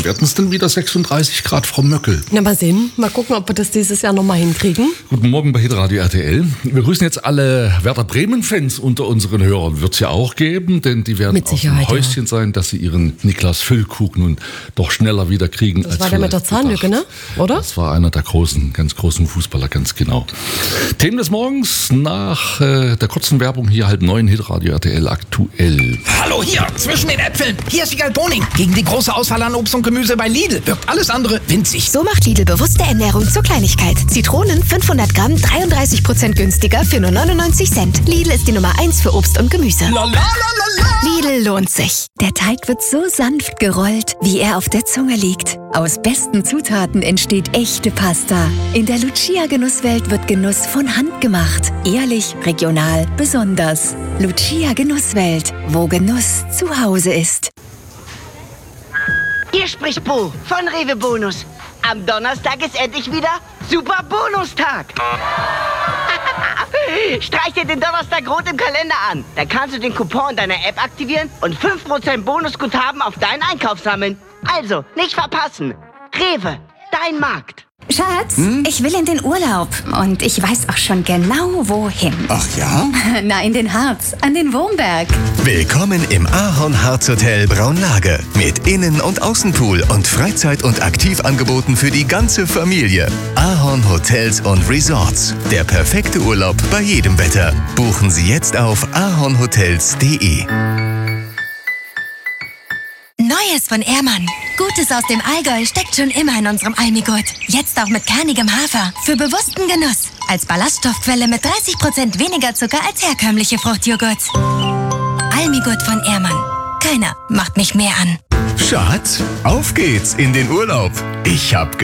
werden es denn wieder 36 Grad, Frau Möckel? Na, mal sehen. Mal gucken, ob wir das dieses Jahr nochmal hinkriegen. Guten Morgen bei Hitradio RTL. Wir grüßen jetzt alle Werder Bremen-Fans unter unseren Hörern. Wird es ja auch geben, denn die werden Mit aus dem Sicherheit, Häuschen sein, dass sie ihren Niklas Füllkrug nun doch schneller wieder kriegen. Das war der mit der Zahnlücke, ne? Oder? Das war einer der ganz großen Fußballer, ganz genau. Themen des Morgens nach der kurzen Werbung hier 8:30 Hitradio RTL aktuell. Hallo hier, zwischen den Äpfeln. Hier ist Wiegald Boning. Gegen die große Auswahl an Obst und Gemüse bei Lidl wirkt alles andere winzig. So macht Lidl bewusste Ernährung zur Kleinigkeit. Zitronen 500 Gramm, 33% günstiger für nur 99 Cent. Lidl ist die Nummer 1 für Obst und Gemüse. La, la, la, la, la. Lidl lohnt sich. Der Teig wird so sanft gerollt, wie er auf der Zunge liegt. Aus besten Zutaten entsteht echte Pasta. In der Lucia-Genusswelt wird Genuss von Hand gemacht. Ehrlich, regional, besonders. Lucia Genusswelt, wo Genuss zu Hause ist. Hier spricht Bo von Rewe Bonus. Am Donnerstag ist endlich wieder Super Bonustag. Streich dir den Donnerstag rot im Kalender an. Da kannst du den Coupon in deiner App aktivieren und 5% Bonusguthaben auf deinen Einkauf sammeln. Also, nicht verpassen. Rewe, dein Markt. Schatz, ich will in den Urlaub und ich weiß auch schon genau, wohin. Ach ja? Na, in den Harz, an den Wurmberg. Willkommen im Ahorn-Harz Hotel Braunlage mit Innen- und Außenpool und Freizeit- und Aktivangeboten für die ganze Familie. Ahorn Hotels und Resorts. Der perfekte Urlaub bei jedem Wetter. Buchen Sie jetzt auf ahornhotels.de. Neues von Ehrmann. Gutes aus dem Allgäu steckt schon immer in unserem Almigurt. Jetzt auch mit kernigem Hafer. Für bewussten Genuss. Als Ballaststoffquelle mit 30% weniger Zucker als herkömmliche Fruchtjoghurts. Almigurt von Ehrmann. Keiner macht mich mehr an. Schatz, auf geht's in den Urlaub. Ich hab